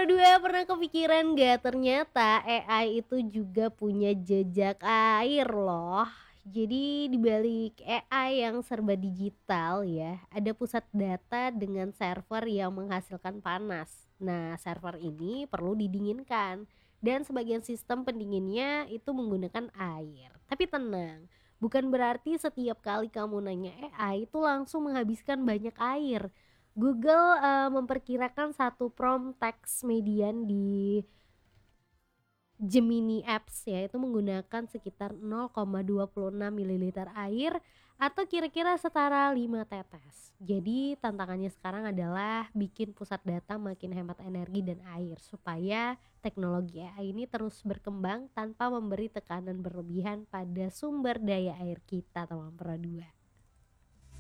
Pro 2 pernah kepikiran nggak ternyata AI itu juga punya jejak air loh. Jadi di balik AI yang serba digital ya, ada pusat data dengan server yang menghasilkan panas. Nah, server ini perlu didinginkan dan sebagian sistem pendinginnya itu menggunakan air. Tapi tenang, bukan berarti setiap kali kamu nanya AI itu langsung menghabiskan banyak air. Google, memperkirakan satu prompt teks median di Gemini Apps ya, itu menggunakan sekitar 0,26 mililiter air atau kira-kira setara 5 tetes. Jadi tantangannya sekarang adalah bikin pusat data makin hemat energi dan air supaya teknologi AI ini terus berkembang tanpa memberi tekanan berlebihan pada sumber daya air kita, teman Pro 2.